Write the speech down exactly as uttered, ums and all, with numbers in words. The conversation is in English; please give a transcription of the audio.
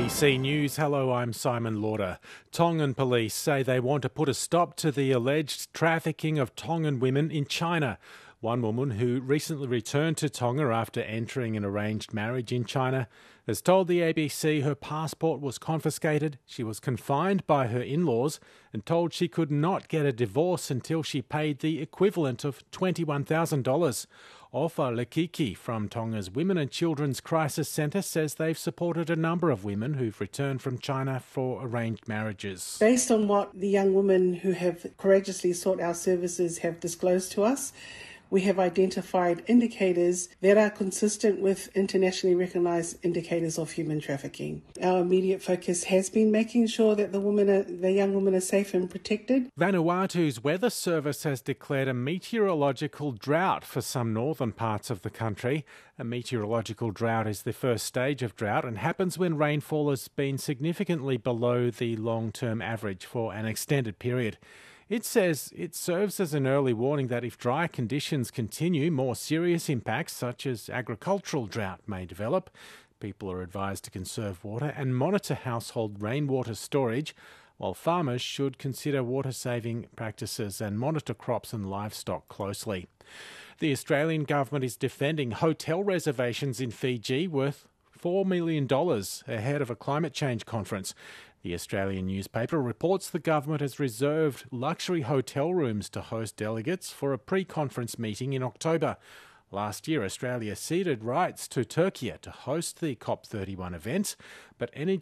B C News, hello, I'm Simon Lauder. Tongan police say they want to put a stop to the alleged trafficking of Tongan women in China. One woman who recently returned to Tonga after entering an arranged marriage in China has told the A B C her passport was confiscated, she was confined by her in-laws and told she could not get a divorce until she paid the equivalent of twenty-one thousand dollars. Ofa Lekiki from Tonga's Women and Children's Crisis Centre says they've supported a number of women who've returned from China for arranged marriages. Based on what the young women who have courageously sought our services have disclosed to us, we have identified indicators that are consistent with internationally recognised indicators of human trafficking. Our immediate focus has been making sure that the women, are, the young women are safe and protected. Vanuatu's weather service has declared a meteorological drought for some northern parts of the country. A meteorological drought is the first stage of drought and happens when rainfall has been significantly below the long-term average for an extended period. It says it serves as an early warning that if dry conditions continue, more serious impacts such as agricultural drought may develop. People are advised to conserve water and monitor household rainwater storage, while farmers should consider water-saving practices and monitor crops and livestock closely. The Australian government is defending hotel reservations in Fiji worth four million dollars ahead of a climate change conference. The Australian newspaper reports the government has reserved luxury hotel rooms to host delegates for a pre-conference meeting in October. Last year, Australia ceded rights to Turkey to host the COP thirty-one event, but energy